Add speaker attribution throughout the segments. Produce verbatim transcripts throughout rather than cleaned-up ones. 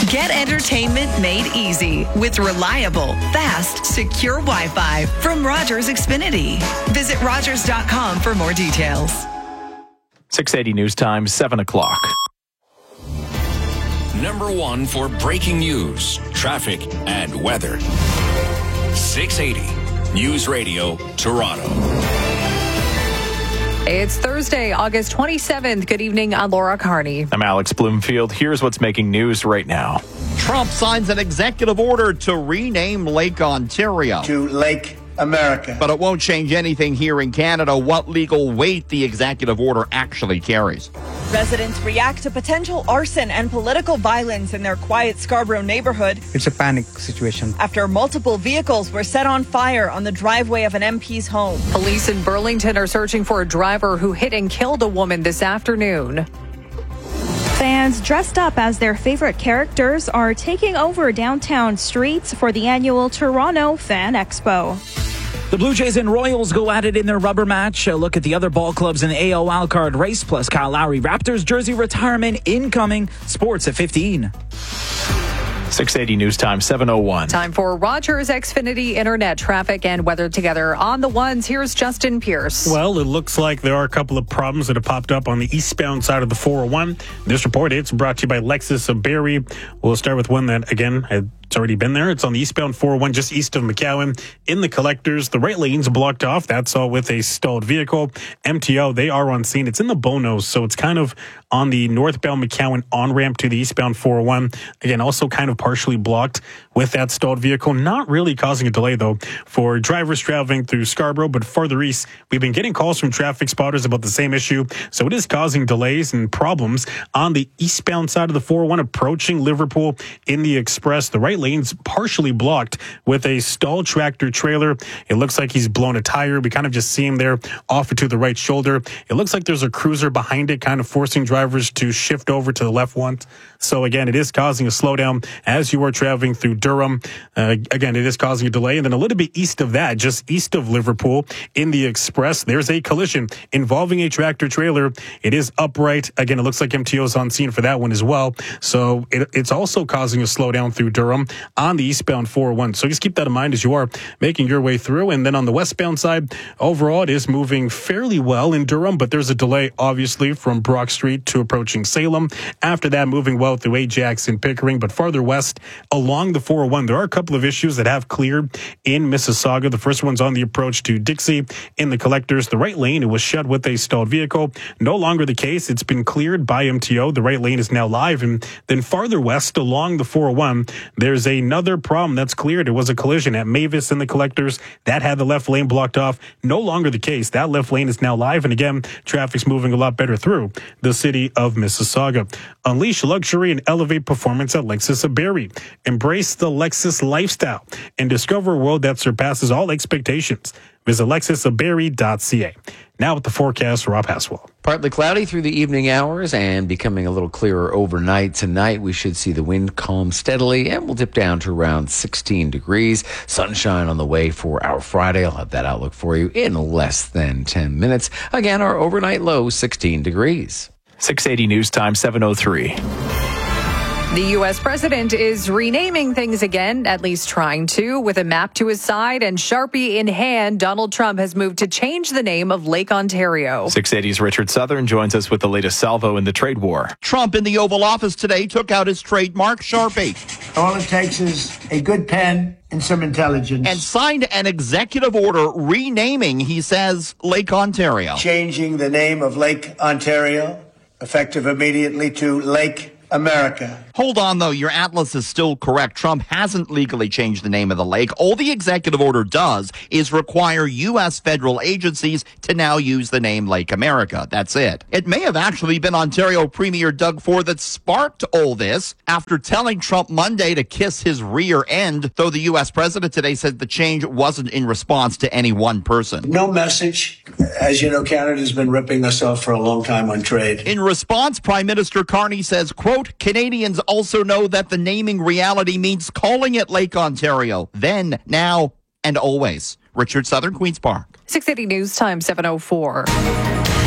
Speaker 1: Get entertainment made easy with reliable, fast, secure Wi-Fi from Rogers Xfinity. Visit Rogers dot com for more details.
Speaker 2: six eighty News Time, seven o'clock.
Speaker 3: Number one for breaking news, traffic, and weather. six eighty News Radio, Toronto.
Speaker 4: It's Thursday, August twenty-seventh. Good evening. I'm Laura Carney.
Speaker 2: I'm Alex Bloomfield. Here's what's making news right now.
Speaker 5: Trump signs an executive order to rename Lake Ontario
Speaker 6: to Lake America.
Speaker 5: But it won't change anything here in Canada what legal weight the executive order actually carries.
Speaker 7: Residents react to potential arson and political violence in their quiet Scarborough neighborhood.
Speaker 8: It's a panic situation.
Speaker 7: After multiple vehicles were set on fire on the driveway of an M P's home.
Speaker 4: Police in Burlington are searching for a driver who hit and killed a woman this afternoon.
Speaker 9: Fans dressed up as their favorite characters are taking over downtown streets for the annual Toronto Fan Expo.
Speaker 10: The Blue Jays and Royals go at it in their rubber match. A look at the other ball clubs in the A O wildcard race, plus Kyle Lowry Raptors jersey retirement incoming. Sports at fifteen.
Speaker 2: six eighty News Time, seven oh one.
Speaker 4: Time for Rogers Xfinity Internet traffic and weather together on the ones. Here's Justin Pierce.
Speaker 11: Well, it looks like there are a couple of problems that have popped up on the eastbound side of the four oh one. This report, it's brought to you by Lexus of Barrie. We'll start with one that, again, had It's already been there. It's on the eastbound four oh one just east of McCowan. In the collectors, the right lane's blocked off. That's all with a stalled vehicle. M T O, they are on scene. It's in the Bonos, so it's kind of on the northbound McCowan on-ramp to the eastbound four oh one. Again, also kind of partially blocked with that stalled vehicle. Not really causing a delay, though, for drivers traveling through Scarborough, but farther east, we've been getting calls from traffic spotters about the same issue. So it is causing delays and problems on the eastbound side of the four oh one approaching Liverpool in the express. The right lane's partially blocked with a stalled tractor trailer. It looks like he's blown a tire. We kind of just see him there off to the right shoulder. It looks like there's a cruiser behind it, kind of forcing drivers to shift over to the left one. So again, it is causing a slowdown as you are traveling through Durham. Uh, again, it is causing a delay. And then a little bit east of that, just east of Liverpool in the express, there's a collision involving a tractor trailer. It is upright. Again, it looks like M T O's on scene for that one as well. So it, it's also causing a slowdown through Durham on the eastbound four oh one. So just keep that in mind as you are making your way through. And then on the westbound side, overall, it is moving fairly well in Durham, but there's a delay, obviously, from Brock Street to approaching Salem. After that, moving well through Ajax and Pickering, but farther west along the four oh one, there are a couple of issues that have cleared in Mississauga. The first one's on the approach to Dixie in the collectors. The right lane, it was shut with a stalled vehicle. No longer the case. It's been cleared by M T O. The right lane is now live. And then farther west along the four oh one, there's another problem that's cleared. It was a collision at Mavis in the collectors. That had the left lane blocked off. No longer the case. That left lane is now live. And again, traffic's moving a lot better through the city of Mississauga. Unleash luxury and elevate performance at Lexus of Barrie. Embrace the Lexus lifestyle and discover a world that surpasses all expectations. Visit lexus of barrie dot c a. Now with the forecast, Rob Haswell.
Speaker 12: Partly cloudy through the evening hours and becoming a little clearer overnight. Tonight, we should see the wind calm steadily and we'll dip down to around sixteen degrees. Sunshine on the way for our Friday. I'll have that outlook for you in less than ten minutes. Again, our overnight low, sixteen degrees.
Speaker 2: six eighty News Time, seven oh three.
Speaker 4: The U S president is renaming things again, at least trying to. With a map to his side and Sharpie in hand, Donald Trump has moved to change the name of Lake Ontario.
Speaker 2: six eighty's Richard Southern joins us with the latest salvo in the trade war.
Speaker 5: Trump in the Oval Office today took out his trademark Sharpie.
Speaker 6: All it takes is a good pen and some intelligence.
Speaker 5: And signed an executive order renaming, he says, Lake Ontario.
Speaker 6: Changing the name of Lake Ontario, effective immediately, to Lake America.
Speaker 5: Hold on, though. Your atlas is still correct. Trump hasn't legally changed the name of the lake. All the executive order does is require U S federal agencies to now use the name Lake America. That's it. It may have actually been Ontario Premier Doug Ford that sparked all this after telling Trump Monday to kiss his rear end, though the U S president today said the change wasn't in response to any one person.
Speaker 6: No message. As you know, Canada's been ripping us off for a long time on trade.
Speaker 5: In response, Prime Minister Carney says, quote, Canadians also know that the naming reality means calling it Lake Ontario, then, now, and always. Richard Southern, Queen's Park.
Speaker 4: six eighty News Time, seven oh four.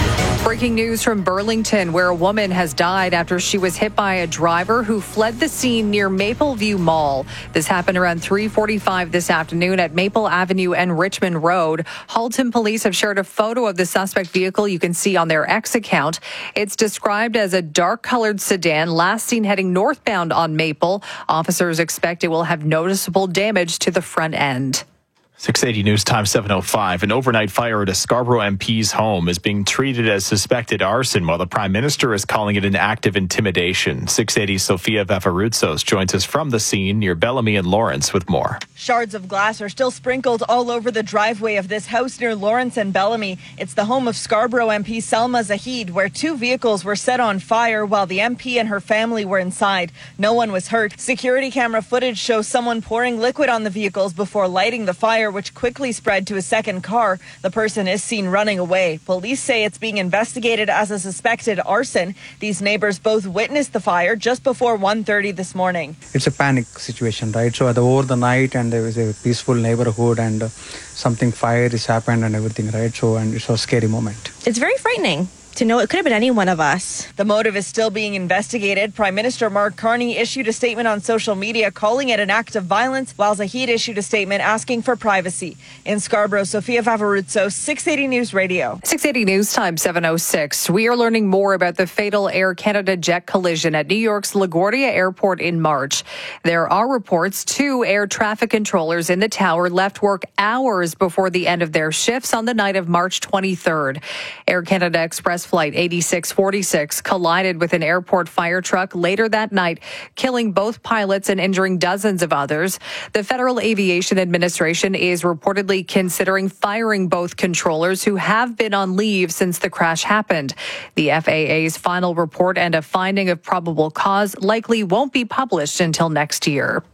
Speaker 4: Breaking news from Burlington, where a woman has died after she was hit by a driver who fled the scene near Mapleview Mall. This happened around three forty-five this afternoon at Maple Avenue and Richmond Road. Halton police have shared a photo of the suspect vehicle you can see on their X account. It's described as a dark-colored sedan, last seen heading northbound on Maple. Officers expect it will have noticeable damage to the front end.
Speaker 2: six eighty News Time seven oh five. An overnight fire at a Scarborough M P's home is being treated as suspected arson, while the Prime Minister is calling it an act of intimidation. six eighty Sofia Vafaroutsos joins us from the scene near Bellamy and Lawrence with more.
Speaker 7: Shards of glass are still sprinkled all over the driveway of this house near Lawrence and Bellamy. It's the home of Scarborough M P Salma Zahid, where two vehicles were set on fire while the M P and her family were inside. No one was hurt. Security camera footage shows someone pouring liquid on the vehicles before lighting the fire, which quickly spread to a second car. The person is seen running away. Police say it's being investigated as a suspected arson. These neighbors both witnessed the fire just before one thirty this morning.
Speaker 8: It's a panic situation, right? So over the night, and there was a peaceful neighborhood, and uh, something fire has happened and everything, right? So, and it's a scary moment.
Speaker 13: It's very frightening to know it could have been any one of us.
Speaker 7: The motive is still being investigated. Prime Minister Mark Carney issued a statement on social media calling it an act of violence, while Zahid issued a statement asking for privacy. In Scarborough, Sofia Vafaroutsos, six eighty News Radio.
Speaker 4: six eighty News Time seven oh six. We are learning more about the fatal Air Canada jet collision at New York's LaGuardia Airport in March. There are reports two air traffic controllers in the tower left work hours before the end of their shifts on the night of March twenty-third. Air Canada Express Flight eighty-six forty-six collided with an airport fire truck later that night, killing both pilots and injuring dozens of others. The Federal Aviation Administration is reportedly considering firing both controllers who have been on leave since the crash happened. The F A A's final report and a finding of probable cause likely won't be published until next year.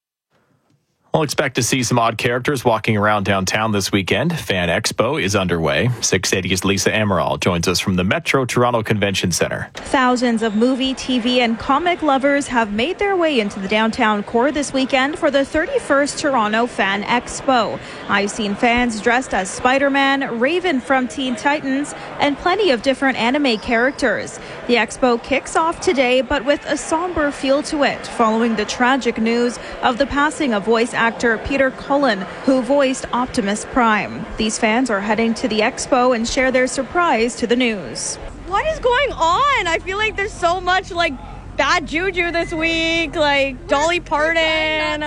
Speaker 2: We'll expect to see some odd characters walking around downtown this weekend. Fan Expo is underway. six eighty's Lisa Amaral joins us from the Metro Toronto Convention Centre.
Speaker 9: Thousands of movie, T V, and comic lovers have made their way into the downtown core this weekend for the thirty-first Toronto Fan Expo. I've seen fans dressed as Spider-Man, Raven from Teen Titans, and plenty of different anime characters. The expo kicks off today, but with a somber feel to it, following the tragic news of the passing of voice actor Peter Cullen, who voiced Optimus Prime. These fans are heading to the expo and share their surprise to the news.
Speaker 14: What is going on? I feel like there's so much like bad juju this week, like we're, Dolly Parton.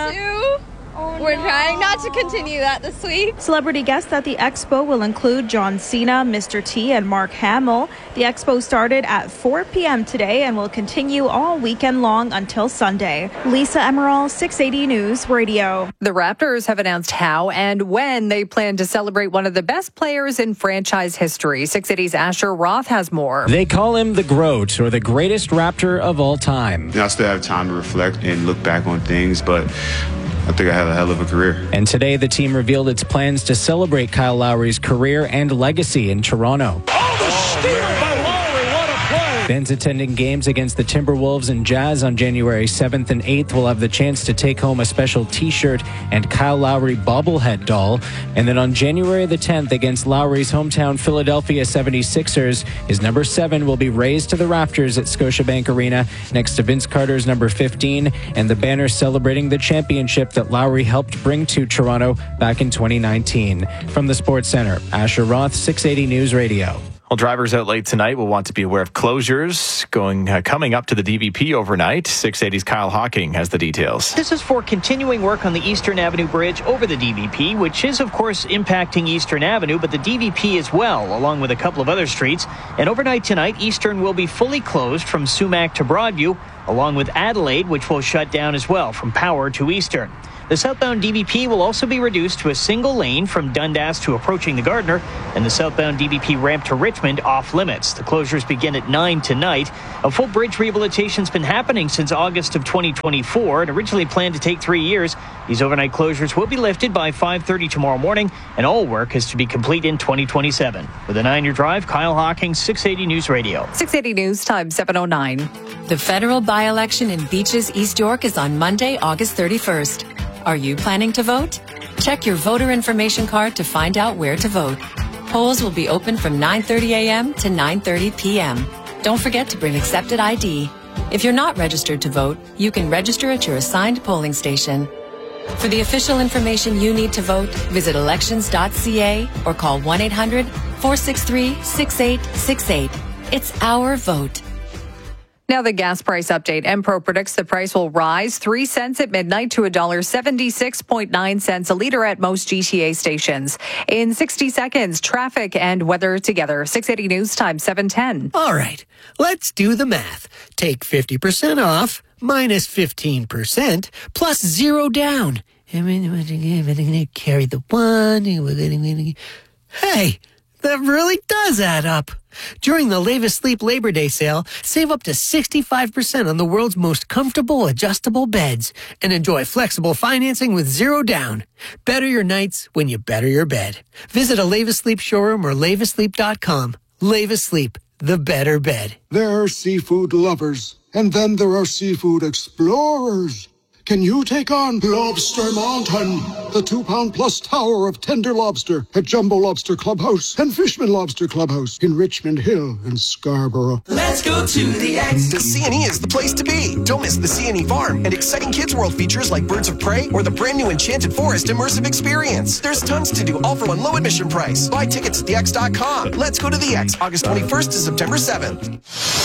Speaker 15: Oh, We're no. trying not to continue that this week.
Speaker 9: Celebrity guests at the expo will include John Cena, Mister T, and Mark Hamill. The expo started at four p.m. today and will continue all weekend long until Sunday. Lisa Amaral, six eighty News Radio.
Speaker 4: The Raptors have announced how and when they plan to celebrate one of the best players in franchise history. six eighty's Asher Roth has more.
Speaker 10: They call him the GROAT, or the greatest Raptor of all time.
Speaker 16: I still have time to reflect and look back on things, but I think I had a hell of a career.
Speaker 10: And today, the team revealed its plans to celebrate Kyle Lowry's career and legacy in Toronto.
Speaker 17: Oh, the steal by Lowry. What a play.
Speaker 10: Fans attending games against the Timberwolves and Jazz on January seventh and eighth will have the chance to take home a special T-shirt and Kyle Lowry bobblehead doll. And then on January the tenth against Lowry's hometown Philadelphia seventy-sixers, his number seven will be raised to the rafters at Scotiabank Arena next to Vince Carter's number fifteen and the banner celebrating the championship that Lowry helped bring to Toronto back in twenty nineteen. From the Sports Center, Asher Roth, six eighty News Radio.
Speaker 2: Well, drivers out late tonight will want to be aware of closures going uh, coming up to the D V P overnight. six eighty's Kyle Hawking has the details.
Speaker 18: This is for continuing work on the Eastern Avenue Bridge over the D V P, which is, of course, impacting Eastern Avenue, but the D V P as well, along with a couple of other streets. And overnight tonight, Eastern will be fully closed from Sumac to Broadview, along with Adelaide, which will shut down as well from Power to Eastern. The southbound D V P will also be reduced to a single lane from Dundas to approaching the Gardiner, and the southbound D V P ramp to Richmond off limits. The closures begin at nine tonight. A full bridge rehabilitation's been happening since August of twenty twenty-four and originally planned to take three years. These overnight closures will be lifted by five thirty tomorrow morning, and all work is to be complete in twenty twenty-seven. With a nine-year drive, Kyle Hawking, six eighty News Radio.
Speaker 4: six eighty News Time, seven oh nine.
Speaker 19: The federal by-election in Beaches, East York is on Monday, August thirty-first. Are you planning to vote? Check your voter information card to find out where to vote. polls will be open from nine thirty a.m. to nine thirty p.m. Don't forget to bring accepted I D. If you're not registered to vote, you can register at your assigned polling station. For the official information you need to vote, visit elections dot c a or call one eight hundred, four six three, six eight six eight. It's our vote.
Speaker 4: Now the gas price update. Empro predicts the price will rise three cents at midnight to one dollar seventy-six point nine cents a liter at most G T A stations. In sixty seconds, traffic and weather together. six eighty News Time, seven ten.
Speaker 20: All right, let's do the math. Take fifty percent off, minus fifteen percent, plus zero down. And we're going to carry the one. Hey, that really does add up. During the Lave Asleep Labor Day sale, save up to sixty-five percent on the world's most comfortable adjustable beds and enjoy flexible financing with zero down. Better your nights when you better your bed. Visit a Lave Asleep showroom or lave asleep dot com. Lave Asleep, the better bed.
Speaker 21: There are seafood lovers, and then there are seafood explorers. Can you take on Lobster Mountain, the two-pound plus tower of tender lobster at Jumbo Lobster Clubhouse and Fishman Lobster Clubhouse in Richmond Hill and Scarborough?
Speaker 22: Let's go to the X. The C and E is the place to be. Don't miss the C and E Farm and exciting Kids World features like Birds of Prey or the brand new Enchanted Forest immersive experience. There's tons to do, all for one low admission price. Buy tickets at the x dot com. Let's go to the X, August twenty-first to September seventh.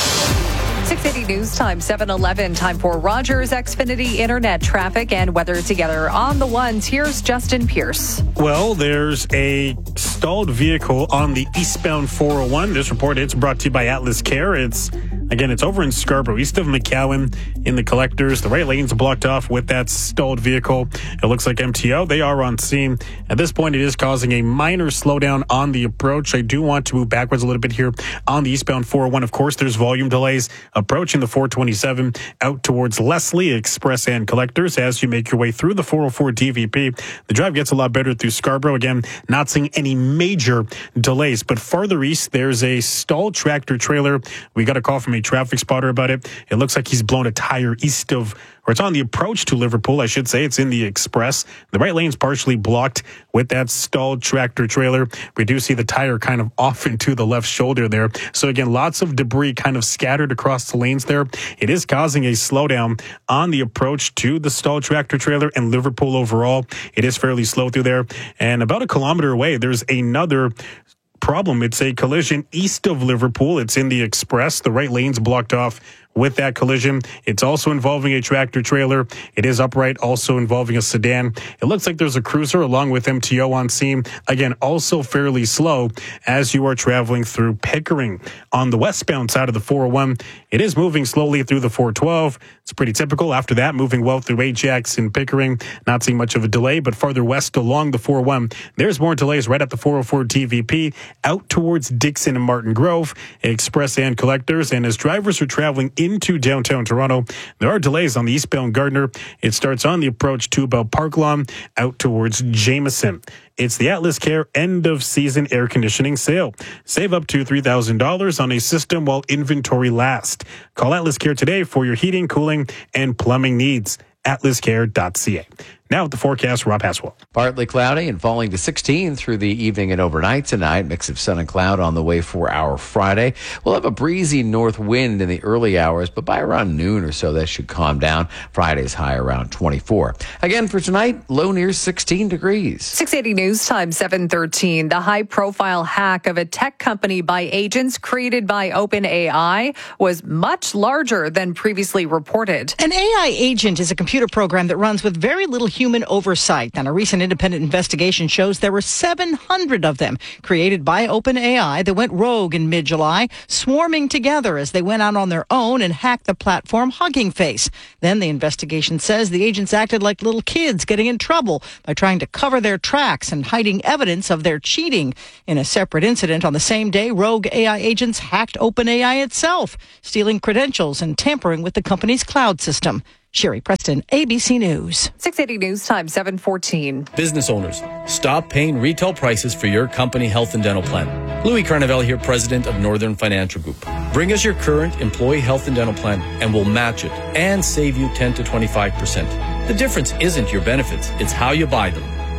Speaker 4: six eighty News Time, seven eleven. Time for Rogers Xfinity Internet traffic and weather together. On the ones, here's Justin Pierce.
Speaker 11: Well, there's a stalled vehicle on the eastbound four oh one. This report, it's brought to you by Atlas Care. It's, again, it's over in Scarborough, east of McCowan in the collectors. The right lanes are blocked off with that stalled vehicle. It looks like M T O. They are on scene. At this point, it is causing a minor slowdown on the approach. I do want to move backwards a little bit here on the eastbound four oh one. Of course, there's volume delays approaching the four twenty-seven out towards Leslie Express and Collectors as you make your way through the four oh four D V P. The drive gets a lot better through Scarborough. Again, not seeing any major delays, but farther east, there's a stalled tractor trailer. We got a call from a traffic spotter about it. It looks like he's blown a tire east of, or it's on the approach to Liverpool, I should say. It's in the Express. The right lane's partially blocked with that stalled tractor trailer. We do see the tire kind of off into the left shoulder there. So again, lots of debris kind of scattered across the lanes there. It is causing a slowdown on the approach to the stalled tractor trailer and Liverpool overall. It is fairly slow through there. And about a kilometer away, there's another problem. It's a collision east of Liverpool. It's in the Express. The right lane's blocked off with that collision. It's also involving a tractor trailer. It is upright, also involving a sedan. It looks like there's a cruiser along with M T O on scene. Again, also fairly slow as you are traveling through Pickering. On the westbound side of the four oh one, it is moving slowly through the four twelve. It's pretty typical. After that, moving well through Ajax and Pickering. Not seeing much of a delay, but farther west along the four oh one, there's more delays right at the four oh four D V P out towards Dixon and Martin Grove, Express and Collectors. And as drivers are traveling into downtown Toronto, there are delays on the eastbound Gardner. It starts on the approach to about Park Lawn out towards Jameson. It's the Atlas Care end of season air conditioning sale. Save up to three thousand dollars on a system while inventory lasts. Call Atlas Care today for your heating, cooling, and plumbing needs. atlas care dot c a. Now with the forecast, Rob Haswell.
Speaker 12: Partly cloudy and falling to sixteen through the evening and overnight tonight. Mix of sun and cloud on the way for our Friday. We'll have a breezy north wind in the early hours, but by around noon or so, that should calm down. Friday's high around twenty-four. Again, for tonight, low near sixteen degrees.
Speaker 4: six eighty News Time, seven thirteen. The high-profile hack of a tech company by agents created by OpenAI was much larger than previously reported.
Speaker 23: An A I agent is a computer program that runs with very little human oversight. And a recent independent investigation shows there were seven hundred of them created by OpenAI that went rogue in mid-July, swarming together as they went out on their own and hacked the platform Hugging Face. Then the investigation says the agents acted like little kids getting in trouble by trying to cover their tracks and hiding evidence of their cheating. In a separate incident on the same day, rogue A I agents hacked OpenAI itself, stealing credentials and tampering with the company's cloud system. Sherry Preston, A B C News.
Speaker 4: six eighty News Time, seven fourteen.
Speaker 24: Business owners, stop paying retail prices for your company health and dental plan. Louis Carnevale here, president of Northern Financial Group. Bring us your current employee health and dental plan and we'll match it and save you ten to twenty-five percent. The difference isn't your benefits, it's how you buy them.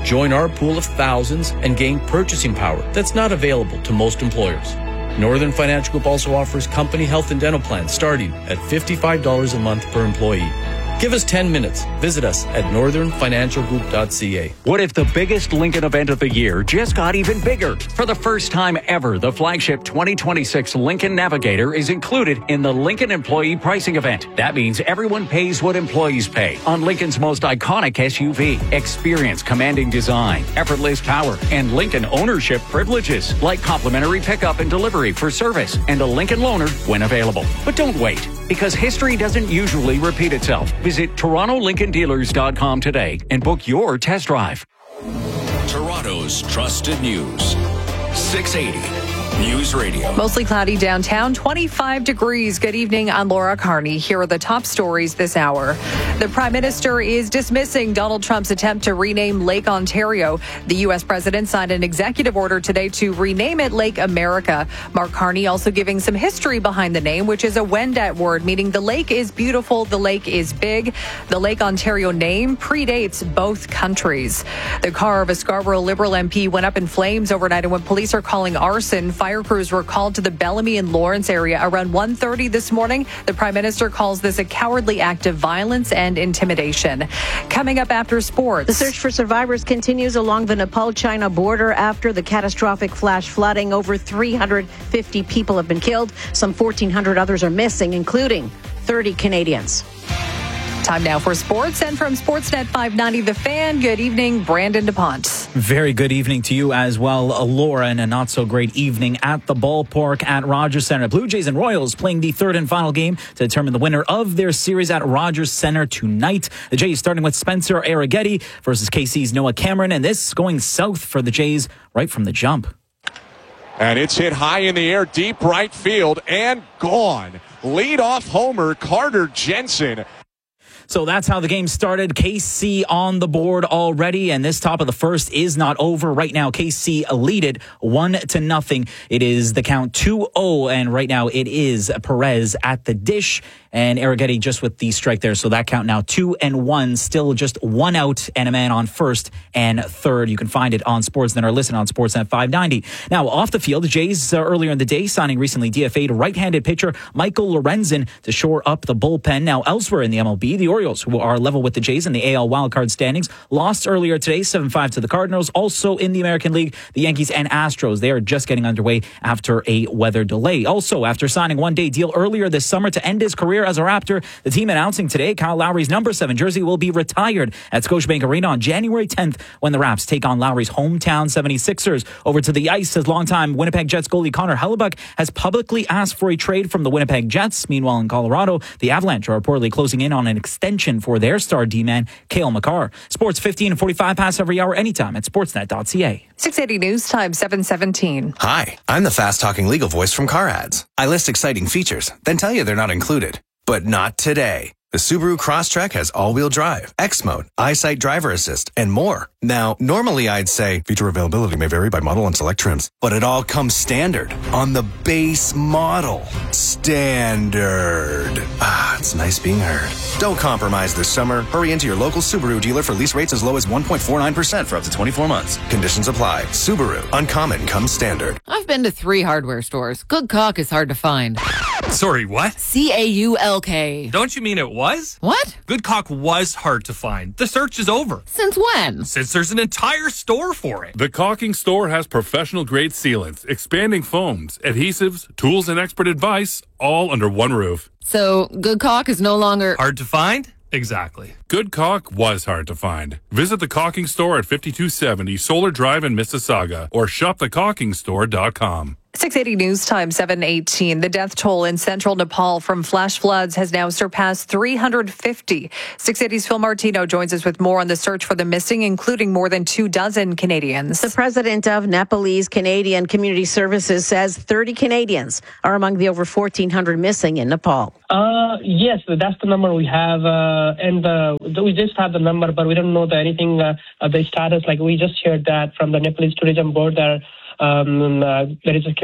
Speaker 24: Join our pool of thousands and gain purchasing power that's not available to most employers. Northern Financial Group also offers company health and dental plans starting at fifty-five dollars a month per employee. Give us ten minutes. Visit us at northern financial group dot c a.
Speaker 1: What if the biggest Lincoln event of the year just got even bigger? For the first time ever, the flagship twenty twenty-six Lincoln Navigator is included in the Lincoln Employee Pricing Event. That means everyone pays what employees pay on Lincoln's most iconic S U V. Experience commanding design, effortless power, and Lincoln ownership privileges like complimentary pickup and delivery for service and a Lincoln loaner when available. But don't wait, because history doesn't usually repeat itself. Visit Toronto Lincoln Dealers dot com today and book your test drive.
Speaker 3: Toronto's trusted news. six eighty News Radio.
Speaker 4: Mostly cloudy downtown, twenty-five degrees. Good evening, I'm Laura Carney. Here are the top stories this hour. The Prime Minister is dismissing Donald Trump's attempt to rename Lake Ontario. The U S president signed an executive order today to rename it Lake America. Mark Carney also giving some history behind the name, which is a Wendat word, meaning the lake is beautiful, the lake is big. The Lake Ontario name predates both countries. The car of a Scarborough Liberal M P went up in flames overnight, and what police are calling arson. Fire crews were called to the Bellamy and Lawrence area around one thirty this morning. The Prime Minister calls this a cowardly act of violence and intimidation. Coming up after sports.
Speaker 5: The search for survivors continues along the Nepal-China border after the catastrophic flash flooding. Over three hundred fifty people have been killed. Some fourteen hundred others are missing, including thirty Canadians.
Speaker 4: Time now for sports, and from Sportsnet five ninety The Fan, good evening, Brandon DuPont.
Speaker 6: Very good evening to you as well, Laura, and a not so great evening at the ballpark at Rogers Centre. Blue Jays and Royals playing the third and final game to determine the winner of their series at Rogers Centre tonight. The Jays starting with Spencer Arrighetti versus K C's Noah Cameron, and this going south for the Jays right from the jump.
Speaker 25: And it's hit high in the air, deep right field, and gone. Leadoff homer, Carter Jensen.
Speaker 6: So that's how the game started. K C on the board already, and this top of the first is not over. Right now, K C lead it one to nothing. It is the count two oh, and right now it is Perez at the dish, and Arrighetti just with the strike there. So that count now two and one, still just one out and a man on first and third. You can find it on Sportsnet or listen on Sportsnet five ninety. Now off the field, the Jays uh, earlier in the day signing recently D F A'd right-handed pitcher Michael Lorenzen to shore up the bullpen. Now elsewhere in the M L B, the Orioles, who are level with the Jays in the A L wildcard standings, lost earlier today seven five to the Cardinals. Also in the American League, the Yankees and Astros, they are just getting underway after a weather delay. Also, after signing one day deal earlier this summer to end his career as a Raptor, the team announcing today Kyle Lowry's number seven jersey will be retired at Scotiabank Arena on January tenth when the Raps take on Lowry's hometown seventy-sixers. Over to the ice, as longtime Winnipeg Jets goalie Connor Hellebuyck has publicly asked for a trade from the Winnipeg Jets. Meanwhile, in Colorado, the Avalanche are reportedly closing in on an extension for their star D-man, Cale Makar. Sports fifteen and forty-five pass every hour anytime at sportsnet dot c a.
Speaker 4: six eighty News Time, seven seventeen.
Speaker 26: Hi, I'm the fast-talking legal voice from Car Ads. I list exciting features, then tell you they're not included. But not today. The Subaru Crosstrek has all-wheel drive, X Mode, EyeSight driver assist, and more. Now, normally I'd say feature availability may vary by model and select trims, but it all comes standard on the base model. Standard. Ah, it's nice being heard. Don't compromise this summer. Hurry into your local Subaru dealer for lease rates as low as one point four nine percent for up to twenty-four months. Conditions apply. Subaru. Uncommon comes standard.
Speaker 27: I've been to three hardware stores. Good caulk is hard to find.
Speaker 28: Sorry, what?
Speaker 27: C A U L K.
Speaker 28: Don't you mean it was?
Speaker 27: What?
Speaker 28: Good caulk was hard to find. The search is over.
Speaker 27: Since when?
Speaker 28: Since there's an entire store for it.
Speaker 29: The Caulking Store has professional-grade sealants, expanding foams, adhesives, tools, and expert advice, all under one roof.
Speaker 27: So, good caulk is no longer...
Speaker 28: hard to find? Exactly.
Speaker 29: Good caulk was hard to find. Visit the Caulking Store at fifty-two seventy Solar Drive in Mississauga or shop the caulking store dot com.
Speaker 4: six eighty News Time, seven eighteen. The death toll in central Nepal from flash floods has now surpassed three hundred fifty. six eighty's Phil Martino joins us with more on the search for the missing, including more than two dozen Canadians.
Speaker 5: The president of Nepalese Canadian Community Services says thirty Canadians are among the over fourteen hundred missing in Nepal.
Speaker 30: Uh, yes, that's the number we have, uh, and uh, we just have the number, but we don't know the anything, uh, the status. Like we just heard that from the Nepalese Tourism Board that Um, uh, there is a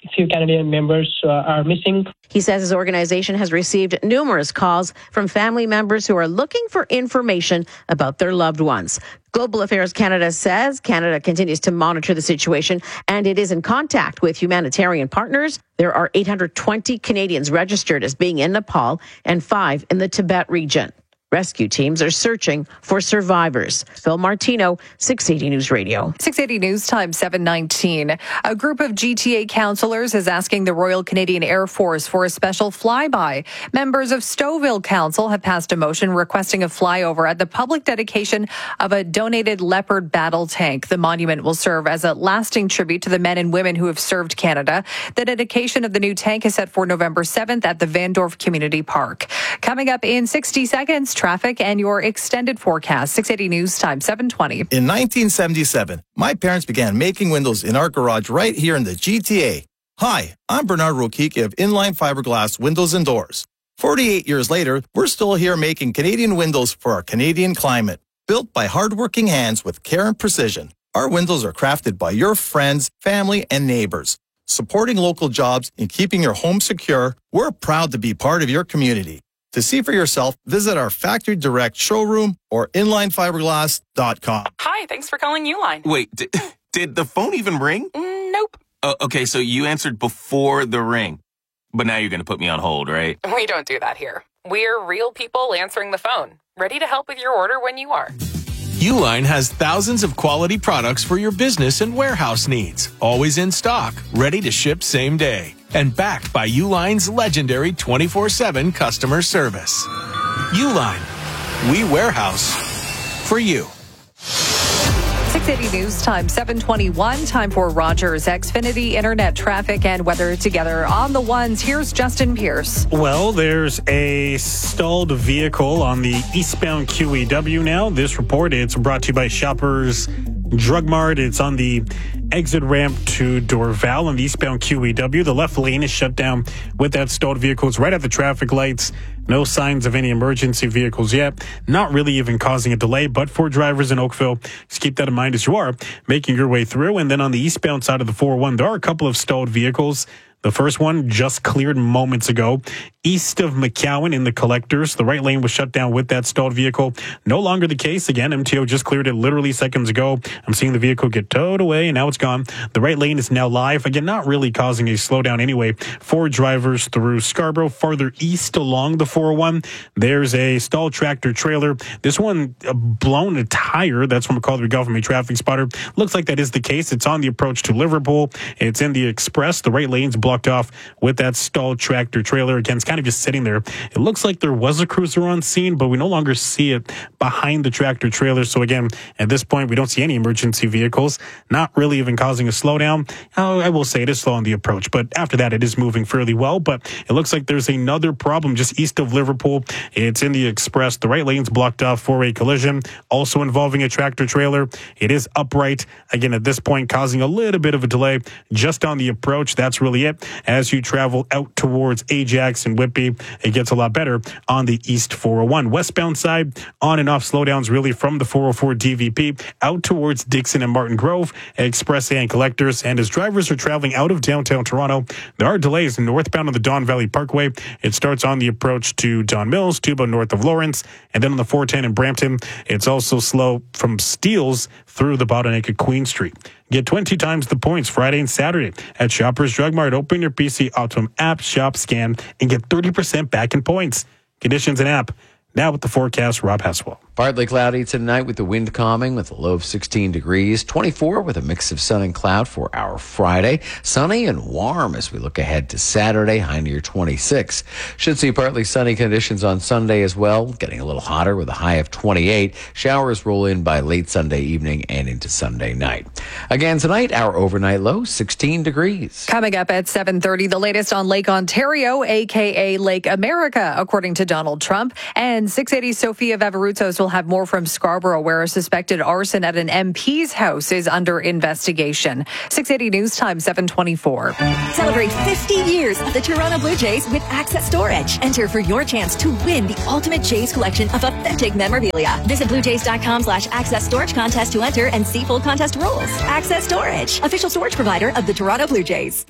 Speaker 30: few Canadian members uh, are missing.
Speaker 5: He says his organization has received numerous calls from family members who are looking for information about their loved ones. Global Affairs Canada says Canada continues to monitor the situation and it is in contact with humanitarian partners. There are eight hundred twenty Canadians registered as being in Nepal and five in the Tibet region. Rescue teams are searching for survivors. Phil Martino, six eighty News Radio.
Speaker 4: six eighty News Time, seven nineteen. A group of G T A councillors is asking the Royal Canadian Air Force for a special flyby. Members of Stouffville Council have passed a motion requesting a flyover at the public dedication of a donated Leopard battle tank. The monument will serve as a lasting tribute to the men and women who have served Canada. The dedication of the new tank is set for November seventh at the Vandorf Community Park. Coming up in sixty seconds, traffic and your extended forecast. six eighty News Time, seven twenty.
Speaker 2: In nineteen seventy-seven, my parents began making windows in our garage right here in the G T A. Hi, I'm Bernard Rokiki of Inline Fiberglass Windows and Doors. forty-eight years later, we're still here making Canadian windows for our Canadian climate. Built by hardworking hands with care and precision, our windows are crafted by your friends, family, and neighbors. Supporting local jobs and keeping your home secure, we're proud to be part of your community. To see for yourself, visit our Factory Direct showroom or inline fiberglass dot com.
Speaker 7: Hi, thanks for calling Uline.
Speaker 8: Wait, did, did the phone even ring?
Speaker 7: Mm, nope.
Speaker 8: Uh, okay, so you answered before the ring. But now you're going to put me on hold, right?
Speaker 7: We don't do that here. We're real people answering the phone, ready to help with your order when you are.
Speaker 9: Uline has thousands of quality products for your business and warehouse needs. Always in stock, ready to ship same day. And backed by Uline's legendary twenty-four seven customer service. Uline, we warehouse for you.
Speaker 4: six eighty News Time, seven twenty-one. Time for Rogers Xfinity Internet traffic and weather together on the ones. Here's Justin Pierce.
Speaker 11: Well, there's a stalled vehicle on the eastbound Q E W now. This report, it's brought to you by Shoppers Drug Mart. It's on the exit ramp to Dorval on the eastbound Q E W. The left lane is shut down with that stalled vehicle. It's right at the traffic lights. No signs of any emergency vehicles yet. Not really even causing a delay, but for drivers in Oakville, just keep that in mind as you are making your way through. And then on the eastbound side of the four oh one, there are a couple of stalled vehicles. The first one just cleared moments ago. East of McCowan in the collectors, the right lane was shut down with that stalled vehicle. No longer the case. Again, M T O just cleared it literally seconds ago. I'm seeing the vehicle get towed away, and now it's gone. The right lane is now live. Again, not really causing a slowdown anyway for drivers through Scarborough. Farther east along the four oh one, there's a stalled tractor trailer. This one uh, blown a tire. That's from a Calgary Government traffic spotter. Looks like that is the case. It's on the approach to Liverpool. It's in the express. The right lane's blocked off with that stalled tractor trailer. Again, it's kind of just sitting there. It looks like there was a cruiser on scene, but we no longer see it behind the tractor trailer. So again, at this point, we don't see any emergency vehicles, not really even causing a slowdown. Oh, I will say it is slow on the approach, but after that, it is moving fairly well. But it looks like there's another problem just east of Liverpool. It's in the express. The right lane's blocked off for a collision, also involving a tractor trailer. It is upright. Again, at this point, causing a little bit of a delay just on the approach. That's really it. As you travel out towards Ajax and Whitby, it gets a lot better on the East four oh one. Westbound side, on and off slowdowns really from the four oh four D V P out towards Dixon and Martin Grove, Express and Collectors. And as drivers are traveling out of downtown Toronto, there are delays northbound on the Don Valley Parkway. It starts on the approach to Don Mills, Tuba north of Lawrence, and then on the four ten in Brampton. It's also slow from Steeles through the bottleneck at Queen Street. Get twenty times the points Friday and Saturday at Shoppers Drug Mart. Open your P C Optimum app, shop, scan, and get thirty percent back in points. Conditions and app. Now with the forecast, Rob Haswell.
Speaker 12: Partly cloudy tonight with the wind calming with a low of sixteen degrees, twenty-four with a mix of sun and cloud for our Friday. Sunny and warm as we look ahead to Saturday, high near twenty-six. Should see partly sunny conditions on Sunday as well, getting a little hotter with a high of twenty-eight. Showers roll in by late Sunday evening and into Sunday night. Again tonight, our overnight low, sixteen degrees.
Speaker 4: Coming up at seven thirty, the latest on Lake Ontario, a k a. Lake America, according to Donald Trump. And six eighty Sophia Vavaruzos will We'll have more from Scarborough, where a suspected arson at an M P's house is under investigation. six eighty News Time, seven twenty-four.
Speaker 10: Celebrate fifty years of the Toronto Blue Jays with Access Storage. Enter for your chance to win the ultimate Jays collection of authentic memorabilia. Visit bluejays.com slash access storage contest to enter and see full contest rules. Access Storage, official storage provider of the Toronto Blue Jays.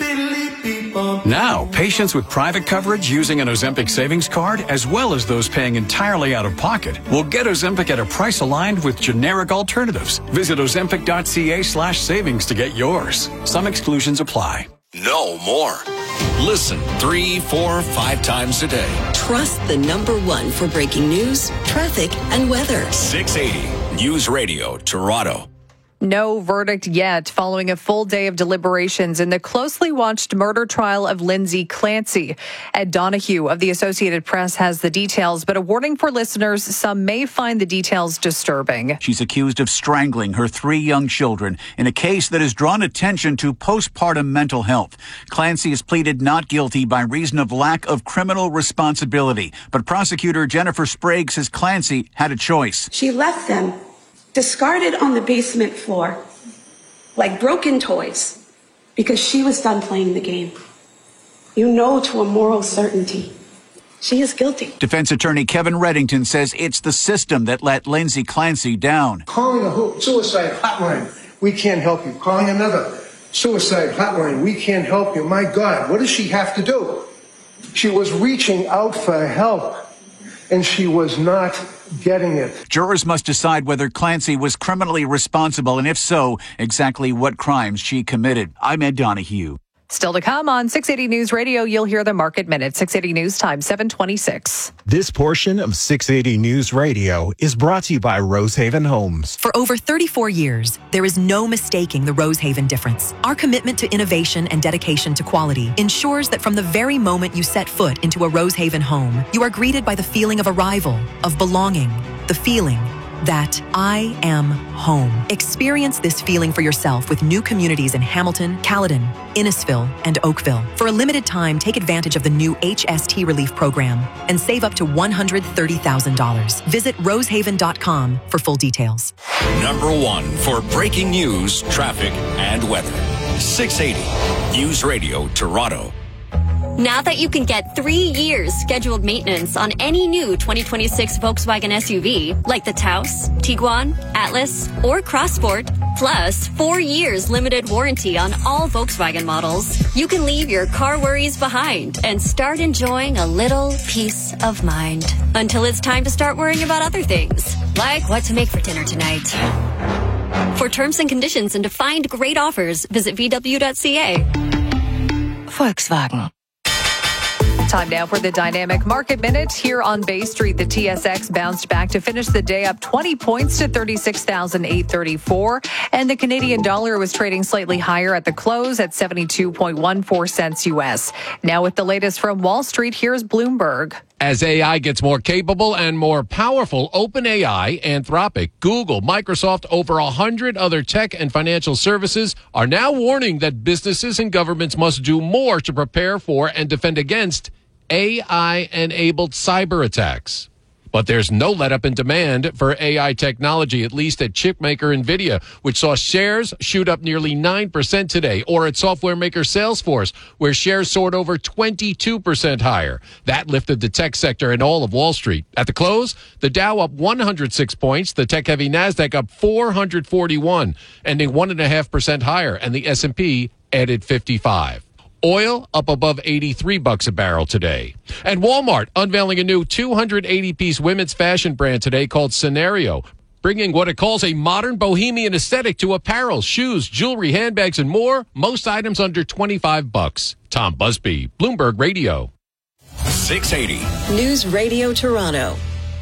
Speaker 13: Now, patients with private coverage using an Ozempic savings card, as well as those paying entirely out of pocket, will get Ozempic at a price aligned with generic alternatives. Visit ozempic.ca slash savings to get yours. Some exclusions apply.
Speaker 3: Know more. Listen three, four, five times a day.
Speaker 14: Trust the number one for breaking news, traffic, and weather.
Speaker 3: six eighty News Radio, Toronto.
Speaker 4: No verdict yet following a full day of deliberations in the closely watched murder trial of Lindsay Clancy. Ed Donahue of the Associated Press has the details, but a warning for listeners, some may find the details disturbing.
Speaker 15: She's accused of strangling her three young children in a case that has drawn attention to postpartum mental health. Clancy has pleaded not guilty by reason of lack of criminal responsibility, but prosecutor Jennifer Sprague says Clancy had a choice.
Speaker 16: She left them discarded on the basement floor like broken toys because she was done playing the game. You know to a moral certainty she is guilty.
Speaker 15: Defense attorney Kevin Reddington says it's the system that let Lindsay Clancy down.
Speaker 17: Calling a suicide hotline, we can't help you. Calling another suicide hotline, we can't help you. My God, what does she have to do? She was reaching out for help, and she was not getting it.
Speaker 15: Jurors must decide whether Clancy was criminally responsible, and if so, exactly what crimes she committed. I'm Ed Donahue.
Speaker 4: Still to come on six eighty News Radio, you'll hear the Market Minute. six eighty News Time, seven twenty-six.
Speaker 18: This portion of six eighty News Radio is brought to you by Rosehaven Homes.
Speaker 19: For over thirty-four years, there is no mistaking the Rosehaven difference. Our commitment to innovation and dedication to quality ensures that from the very moment you set foot into a Rosehaven home, you are greeted by the feeling of arrival, of belonging, the feeling that I am home. Experience this feeling for yourself with new communities in Hamilton, Caledon, Innisfil, and Oakville. For a limited time, take advantage of the new H S T Relief Program and save up to one hundred thirty thousand dollars. Visit rosehaven dot com for full details.
Speaker 3: Number one for breaking news, traffic, and weather. six eighty News Radio, Toronto.
Speaker 20: Now that you can get three years scheduled maintenance on any new twenty twenty-six Volkswagen S U V, like the Taos, Tiguan, Atlas, or Crossport, plus four years limited warranty on all Volkswagen models, you can leave your car worries behind and start enjoying a little peace of mind. Until it's time to start worrying about other things, like what to make for dinner tonight. For terms and conditions and to find great offers, visit v w dot c a.
Speaker 4: Volkswagen. Time now for the Dynamic Market Minute. Here on Bay Street, the T S X bounced back to finish the day up twenty points to thirty-six thousand eight hundred thirty-four. And the Canadian dollar was trading slightly higher at the close at seventy-two point one four cents U S. Now with the latest from Wall Street, here's Bloomberg.
Speaker 21: As A I gets more capable and more powerful, OpenAI, Anthropic, Google, Microsoft, over a hundred other tech and financial services are now warning that businesses and governments must do more to prepare for and defend against A I-enabled cyber attacks. But there's no let-up in demand for A I technology, at least at chipmaker NVIDIA, which saw shares shoot up nearly nine percent today, or at software maker Salesforce, where shares soared over twenty-two percent higher. That lifted the tech sector and all of Wall Street. At the close, the Dow up one hundred six points, the tech-heavy NASDAQ up four hundred forty-one, ending one point five percent higher, and the S and P added fifty-five. Oil up above eighty-three bucks a barrel today. And Walmart unveiling a new two hundred eighty piece women's fashion brand today called Scenario, bringing what it calls a modern bohemian aesthetic to apparel, shoes, jewelry, handbags, and more. Most items under twenty-five bucks. Tom Busby, Bloomberg Radio.
Speaker 3: six eighty
Speaker 14: News Radio Toronto.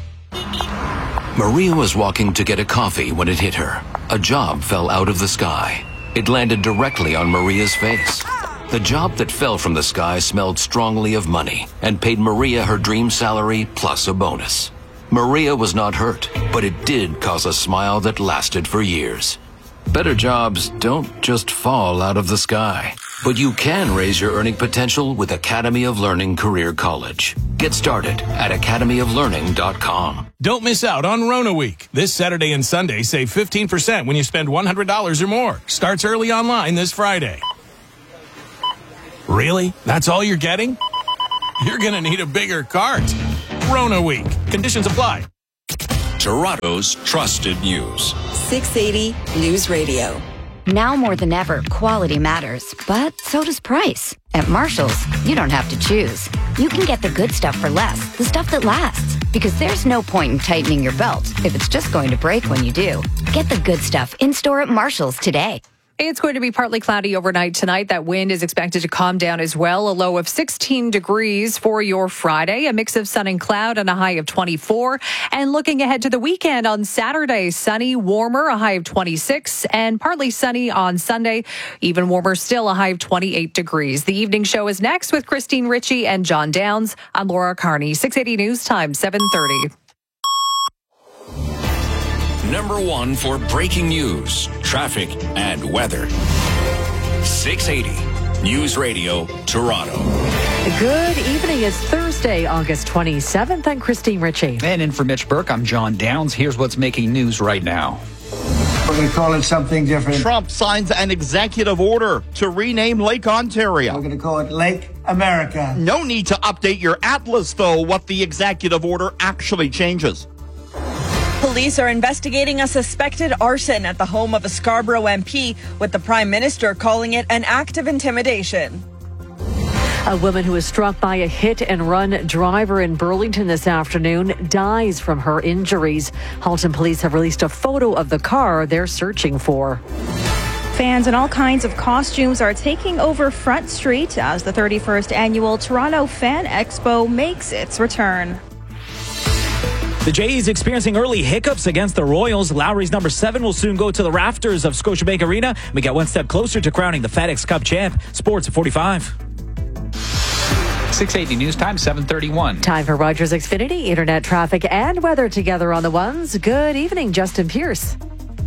Speaker 3: Maria was walking to get a coffee when it hit her. A job fell out of the sky. It landed directly on Maria's face. The job that fell from the sky smelled strongly of money and paid Maria her dream salary plus a bonus. Maria was not hurt, but it did cause a smile that lasted for years. Better jobs don't just fall out of the sky. But you can raise your earning potential with Academy of Learning Career College. Get started at academy of learning dot com.
Speaker 9: Don't miss out on Rona Week. This Saturday and Sunday, save fifteen percent when you spend one hundred dollars or more. Starts early online this Friday. Really? That's all you're getting? You're going to need a bigger cart. Rona Week. Conditions apply.
Speaker 1: Toronto's trusted news.
Speaker 14: six eighty News Radio.
Speaker 6: Now more than ever, quality matters, but so does price. At Marshall's, you don't have to choose. You can get the good stuff for less, the stuff that lasts. Because there's no point in tightening your belt if it's just going to break when you do. Get the good stuff in-store at Marshall's today.
Speaker 4: It's going to be partly cloudy overnight tonight. That wind is expected to calm down as well. A low of sixteen degrees for your Friday, a mix of sun and cloud and a high of twenty-four. And looking ahead to the weekend on Saturday, sunny, warmer, a high of twenty-six, and partly sunny on Sunday, even warmer still, a high of twenty-eight degrees. The evening show is next with Christine Ritchie and John Downs. I'm Laura Carney, six eighty News Time, seven thirty.
Speaker 1: Number one for breaking news, traffic, and weather. six eighty News Radio, Toronto.
Speaker 22: Good evening. It's Thursday, August twenty-seventh. I'm Christine Ritchie.
Speaker 23: And in for Mitch Burke, I'm John Downs. Here's what's making news right now.
Speaker 17: We're going to call it something different.
Speaker 24: Trump signs an executive order to rename Lake Ontario.
Speaker 17: We're going to call it Lake America.
Speaker 24: No need to update your atlas, though, what the executive order actually changes.
Speaker 25: Police are investigating a suspected arson at the home of a Scarborough M P, with the Prime Minister calling it an act of intimidation.
Speaker 22: A woman who was struck by a hit-and-run driver in Burlington this afternoon dies from her injuries. Halton police have released a photo of the car they're searching for.
Speaker 26: Fans in all kinds of costumes are taking over Front Street as the thirty-first annual Toronto Fan Expo makes its return.
Speaker 27: The Jays experiencing early hiccups against the Royals. Lowry's number seven will soon go to the rafters of Scotiabank Arena. We get one step closer to crowning the FedEx Cup champ. Sports at forty-five.
Speaker 23: six eighty News Time, seven thirty-one.
Speaker 22: Time for Rogers Xfinity, internet traffic and weather together on the ones. Good evening, Justin Pierce.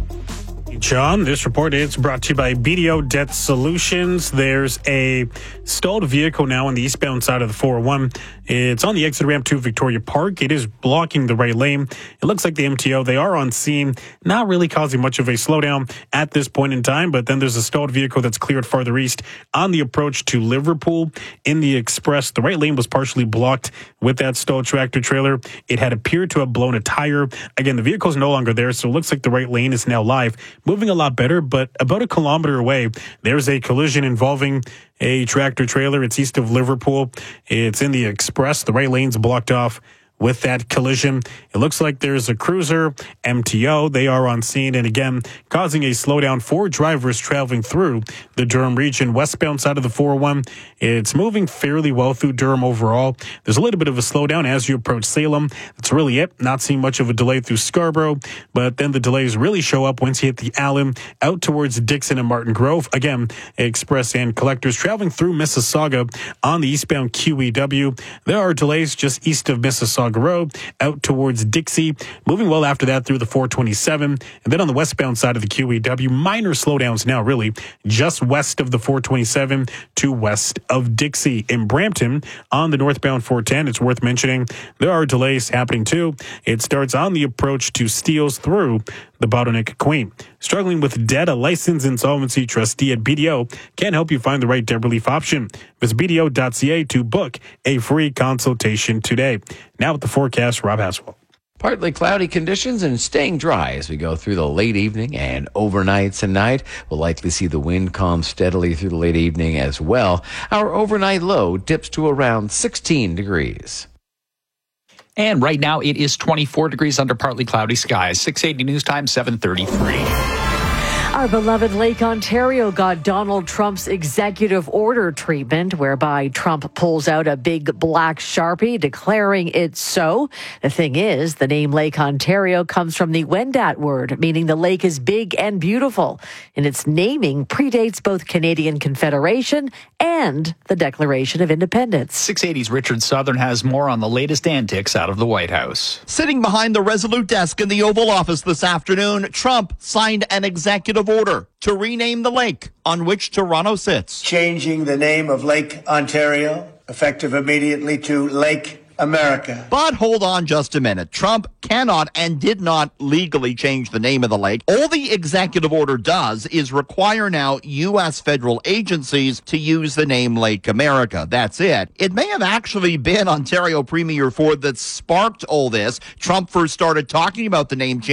Speaker 11: John, this report is brought to you by B D O Debt Solutions. There's a stalled vehicle now on the eastbound side of the four oh one. It's on the exit ramp to Victoria Park. It is blocking the right lane. It looks like the M T O, they are on scene, not really causing much of a slowdown at this point in time, but then there's a stalled vehicle that's cleared farther east on the approach to Liverpool in the express. The right lane was partially blocked with that stalled tractor trailer. It had appeared to have blown a tire. Again, the vehicle is no longer there, so it looks like the right lane is now live. Moving a lot better, but about a kilometer away, there's a collision involving a tractor trailer. It's east of Liverpool. It's in the express. The right lane's blocked off with that collision. It looks like there's a cruiser, M T O. They are on scene, and again, causing a slowdown for drivers traveling through the Durham region. Westbound side of the four oh one, it's moving fairly well through Durham overall. There's a little bit of a slowdown as you approach Salem. That's really it. Not seeing much of a delay through Scarborough, but then the delays really show up once you hit the Allen out towards Dixon and Martin Grove. Again, express and collectors traveling through Mississauga on the eastbound Q E W. There are delays just east of Mississauga Road out towards Dixie. Moving well after that through the four twenty-seven. And then on the westbound side of the Q E W, minor slowdowns now really just west of the four twenty-seven to west of Dixie. In Brampton on the northbound four ten, it's worth mentioning there are delays happening too. It starts on the approach to Steeles through the bottleneck Queen. Struggling with debt, a licensed insolvency trustee at B D O can help you find the right debt relief option. Visit B D O dot C A to book a free consultation today. Now with the forecast, Rob Haswell.
Speaker 12: Partly cloudy conditions and staying dry as we go through the late evening and overnight tonight. We'll likely see the wind calm steadily through the late evening as well. Our overnight low dips to around sixteen degrees.
Speaker 23: And right now it is twenty-four degrees under partly cloudy skies. six eighty News Time, seven thirty-three.
Speaker 22: Our beloved Lake Ontario got Donald Trump's executive order treatment, whereby Trump pulls out a big black Sharpie declaring it so. The thing is, the name Lake Ontario comes from the Wendat word, meaning the lake is big and beautiful. And its naming predates both Canadian Confederation and the Declaration of Independence.
Speaker 23: six eighty's Richard Southern has more on the latest antics out of the White House.
Speaker 24: Sitting behind the Resolute desk in the Oval Office this afternoon, Trump signed an executive executive order to rename the lake on which Toronto sits.
Speaker 2: Changing the name of Lake Ontario, effective immediately, to Lake America.
Speaker 24: But hold on just a minute. Trump cannot and did not legally change the name of the lake. All the executive order does is require now U S federal agencies to use the name Lake America. That's it. It may have actually been Ontario Premier Ford that sparked all this. Trump first started talking about the name change